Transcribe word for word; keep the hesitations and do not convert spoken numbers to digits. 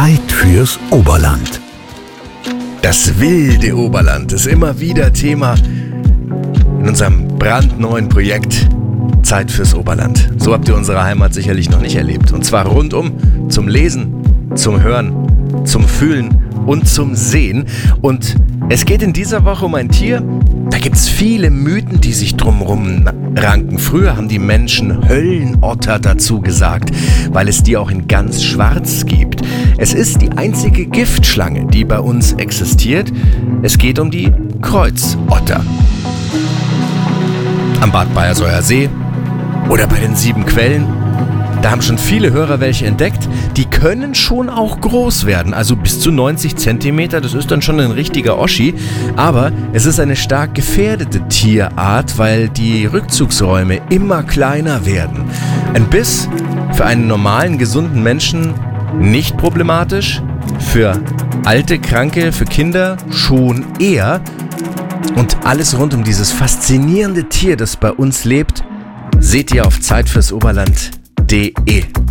Zeit fürs Oberland. Das wilde Oberland ist immer wieder Thema in unserem brandneuen Projekt Zeit fürs Oberland. So habt ihr unsere Heimat sicherlich noch nicht erlebt. Und zwar rundum zum Lesen, zum Hören, zum Fühlen und zum Sehen. Und es geht in dieser Woche um ein Tier. Da gibt es viele Mythen, die sich drumherum ranken. Früher haben die Menschen Höllenotter dazu gesagt, weil es die auch in ganz schwarz gibt. Es ist die einzige Giftschlange, die bei uns existiert. Es geht um die Kreuzotter. Am Bad Bayersoyer See oder bei den sieben Quellen. Da haben schon viele Hörer welche entdeckt. Die können schon auch groß werden, also bis zu neunzig Zentimeter. Das ist dann schon ein richtiger Oschi. Aber es ist eine stark gefährdete Tierart, weil die Rückzugsräume immer kleiner werden. Ein Biss für einen normalen, gesunden Menschen nicht problematisch. Für alte, Kranke, für Kinder schon eher. Und alles rund um dieses faszinierende Tier, das bei uns lebt, seht ihr auf Zeit fürs Oberland punkt de.